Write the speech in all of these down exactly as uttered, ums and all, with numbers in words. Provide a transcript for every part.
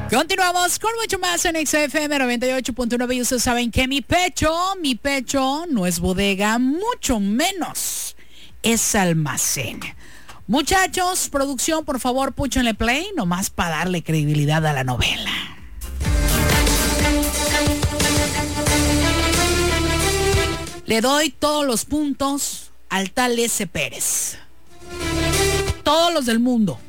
Continuamos con mucho más en X F M noventa y ocho punto nueve y ustedes saben que mi pecho, mi pecho no es bodega, mucho menos es almacén. Muchachos, producción, por favor, púchenle play, nomás para darle credibilidad a la novela. Le doy todos los puntos al tal S. Pérez. Todos los del mundo.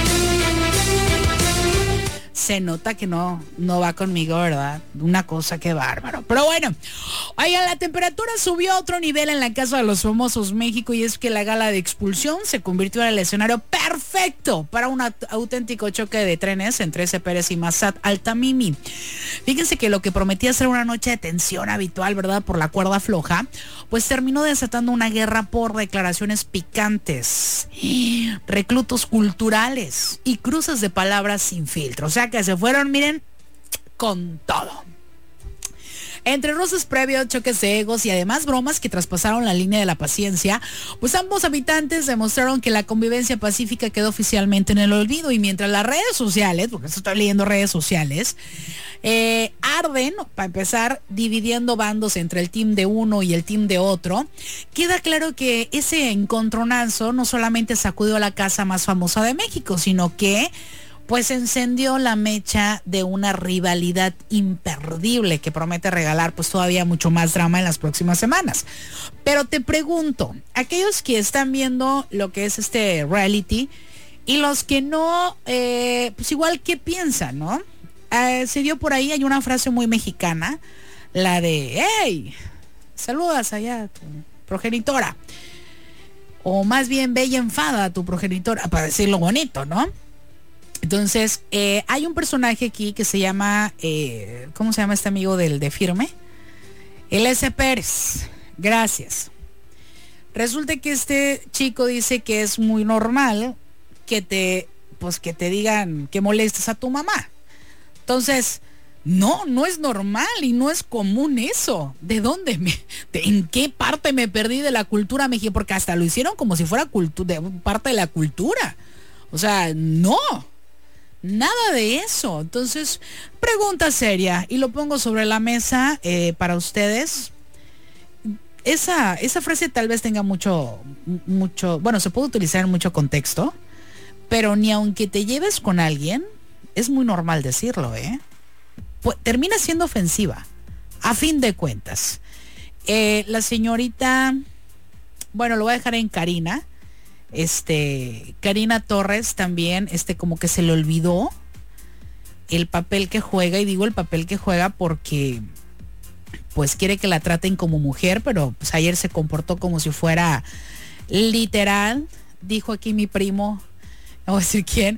Se nota que no, no va conmigo, ¿verdad? Una cosa que bárbaro. Pero bueno, oigan, la temperatura subió a otro nivel en la Casa de los Famosos México, y es que la gala de expulsión se convirtió en el escenario perfecto para un auténtico choque de trenes entre S. Pérez y Massad Altamimi. Fíjense que lo que prometía ser una noche de tensión habitual, ¿verdad?, por la cuerda floja, pues terminó desatando una guerra por declaraciones picantes, reclutos culturales y cruces de palabras sin filtro. O sea que se fueron, miren, con todo. Entre roces previos, choques de egos y además bromas que traspasaron la línea de la paciencia, pues ambos habitantes demostraron que la convivencia pacífica quedó oficialmente en el olvido. Y mientras las redes sociales, porque estoy leyendo redes sociales, eh, arden, para empezar, dividiendo bandos entre el team de uno y el team de otro, queda claro que ese encontronazo no solamente sacudió a la casa más famosa de México, sino que pues encendió la mecha de una rivalidad imperdible que promete regalar pues todavía mucho más drama en las próximas semanas. Pero te pregunto, aquellos que están viendo lo que es este reality y los que no, eh, pues igual, ¿qué piensan, no? Eh, se dio por ahí, hay una frase muy mexicana, la de, hey, saludas allá a tu progenitora. O más bien, ve y enfada a tu progenitora, para decirlo bonito, ¿no? Entonces, eh, hay un personaje aquí que se llama, eh, ¿cómo se llama este amigo del de Firme? El S. Pérez. Gracias. Resulta que este chico dice que es muy normal que te, pues que te digan que molestes a tu mamá. Entonces, no, no es normal y no es común eso. ¿De dónde me, de, en qué parte me perdí de la cultura mexicana? Porque hasta lo hicieron como si fuera cultu- de, parte de la cultura. O sea, no. Nada de eso. Entonces, pregunta seria, y lo pongo sobre la mesa eh, para ustedes. Esa, esa frase tal vez tenga mucho, mucho, bueno, se puede utilizar en mucho contexto, pero ni aunque te lleves con alguien, es muy normal decirlo, ¿eh? Pues, termina siendo ofensiva, a fin de cuentas. Eh, la señorita, bueno, lo voy a dejar en Karina. Este, Karina Torres también, este, como que se le olvidó el papel que juega, y digo el papel que juega porque pues quiere que la traten como mujer, pero pues ayer se comportó como si fuera literal, dijo aquí mi primo, no voy a decir quién,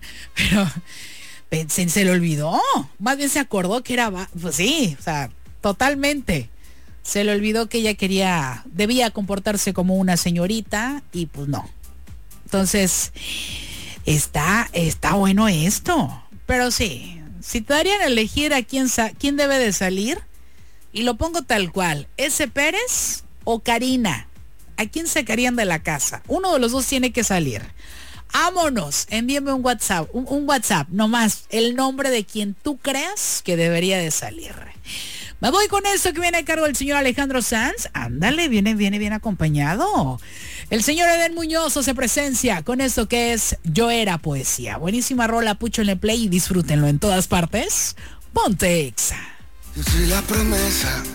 pero se, se le olvidó, más bien se acordó que era, pues sí, o sea, totalmente. Se le olvidó que ella quería, debía comportarse como una señorita, y pues no. Entonces, está, está bueno esto. Pero sí, si te darían a elegir a quién, sa- quién debe de salir, y lo pongo tal cual, S. Pérez o Karina, ¿a quién sacarían de la casa? Uno de los dos tiene que salir. Vámonos, envíame un WhatsApp, un, un WhatsApp, nomás, el nombre de quien tú creas que debería de salir. Me voy con esto que viene a cargo del señor Alejandro Sanz. Ándale, viene, viene bien acompañado. El señor Eden Muñoz se presencia con esto que es Yo Era Poesía. Buenísima rola, púchenle play y disfrútenlo en todas partes. Ponte Exa. Yo soy la promesa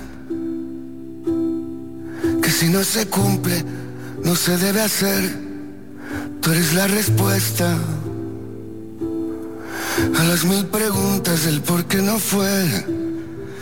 que si no se cumple, no se debe hacer. Tú eres la respuesta a las mil preguntas del por qué no fue.